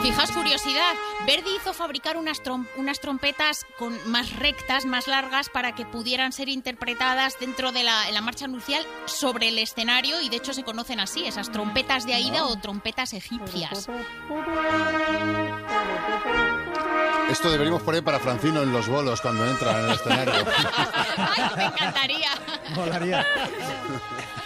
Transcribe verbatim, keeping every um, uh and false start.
Fijaos, curiosidad, Verdi hizo fabricar unas, trom- unas trompetas con más rectas, más largas, para que pudieran ser interpretadas dentro de la, en la marcha nupcial sobre el escenario, y de hecho se conocen así, esas trompetas de Aida o trompetas egipcias. Esto deberíamos poner para Francino en los bolos cuando entra en el escenario. ¡Ay, me encantaría! Molaría.